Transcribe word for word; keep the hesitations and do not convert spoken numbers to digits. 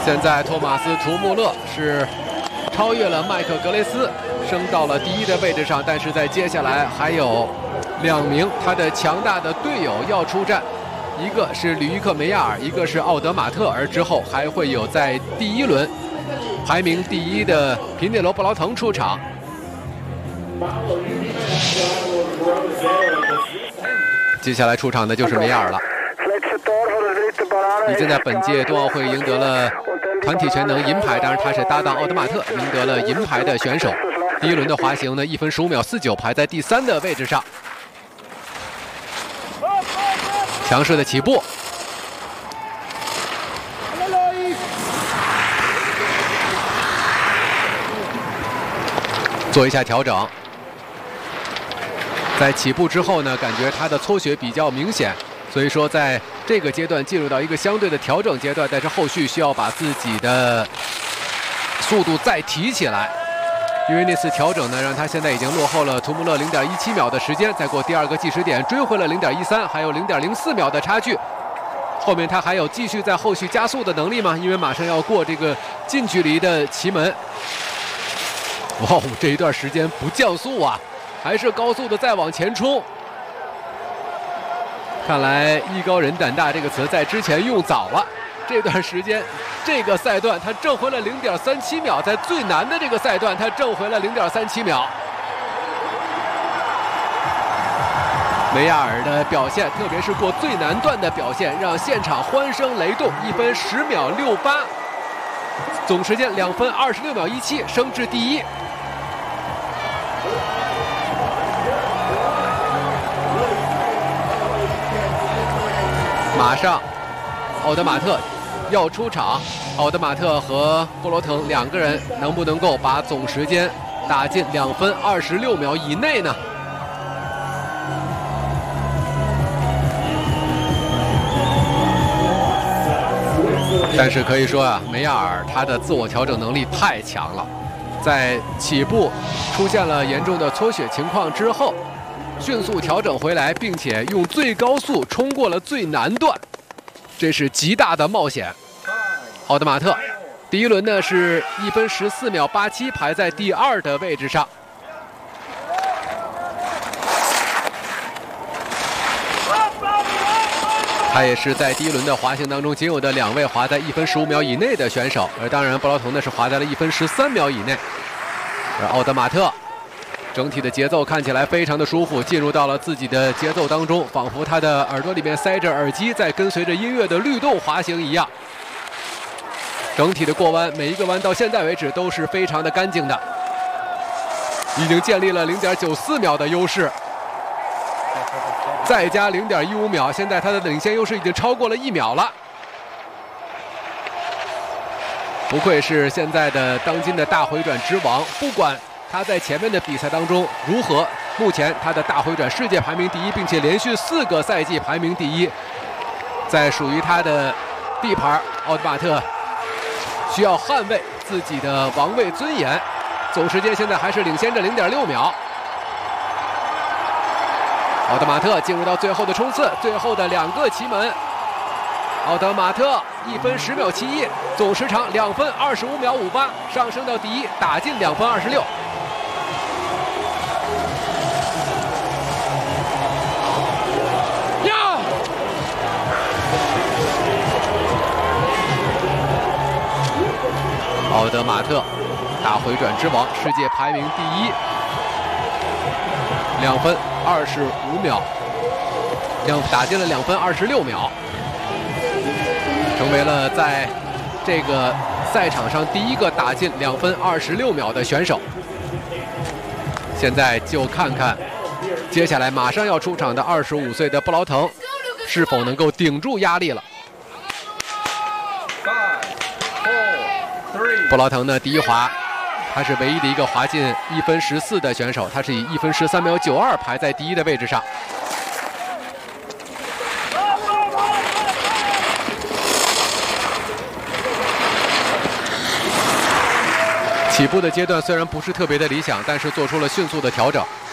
现在托马斯·图穆勒是超越了麦克格雷斯，升到了第一的位置上，但是在接下来还有两名他的强大的队友要出战，一个是吕伊克梅亚尔，一个是奥德马特，而之后还会有在第一轮排名第一的皮内罗布劳腾出场。接下来出场的就是梅亚尔了，已经在本届冬奥会赢得了团体全能银牌，当然他是搭档奥德马特赢得了银牌的选手。第一轮的滑行呢，一分十五秒四九，排在第三的位置上。强势的起步，做一下调整。在起步之后呢，感觉他的搓血比较明显，所以说在这个阶段进入到一个相对的调整阶段，但是后续需要把自己的速度再提起来，因为那次调整呢，让他现在已经落后了图穆勒 零点一七秒的时间，再过第二个计时点追回了 零点一三，还有 零点零四秒的差距。后面他还有继续在后续加速的能力吗？因为马上要过这个近距离的旗门。哇，这一段时间不降速啊，还是高速的再往前冲。看来艺高人胆大这个词在之前用早了，这段时间这个赛段他挣回了 零点三七秒，在最难的这个赛段他挣回了 零点三七秒。梅亚尔的表现，特别是过最难段的表现，让现场欢声雷动，一分十秒六八，总时间两分二十六秒一七，升至第一。马上，奥德马特要出场。奥德马特和布罗腾两个人能不能够把总时间打进两分二十六秒以内呢？但是可以说啊，梅亚尔他的自我调整能力太强了，在起步出现了严重的搓血情况之后，迅速调整回来，并且用最高速冲过了最难段，这是极大的冒险。奥德马特第一轮呢是一分十四秒八七，排在第二的位置上。他也是在第一轮的滑行当中仅有的两位滑在一分十五秒以内的选手，而当然布劳腾呢是滑在了一分十三秒以内，而奥德马特整体的节奏看起来非常的舒服，进入到了自己的节奏当中，仿佛他的耳朵里面塞着耳机，在跟随着音乐的律动滑行一样。整体的过弯，每一个弯到现在为止都是非常的干净的，已经建立了 零点九四秒的优势，再加 零点一五秒，现在他的领先优势已经超过了一秒了。不愧是现在的当今的大回转之王，不管他在前面的比赛当中如何，目前他的大回转世界排名第一，并且连续四个赛季排名第一，在属于他的地盘，奥德马特需要捍卫自己的王位尊严。总时间现在还是领先着 零点六秒。奥德马特进入到最后的冲刺，最后的两个旗门，奥德马特一分十秒七一，总时长两分二十五秒五八，上升到第一，打进两分二十六。呀！奥德马特，大回转之王，世界排名第一，两分二十五秒，两打进了两分二十六秒。成为了在这个赛场上第一个打进两分二十六秒的选手。现在就看看接下来马上要出场的二十五岁的布劳腾是否能够顶住压力了。布劳腾呢，第一滑，他是唯一的一个滑进一分十四的选手，他是以一分十三秒九二排在第一的位置上。起步的阶段虽然不是特别的理想，但是做出了迅速的调整。